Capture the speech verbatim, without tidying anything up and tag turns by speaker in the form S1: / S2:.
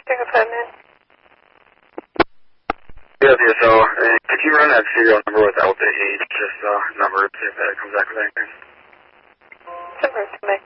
S1: Go ahead, man.
S2: Yeah, D S L. Uh, could you run that serial number without the age, just uh, number, see if that comes back with anything?
S1: Sure, to me.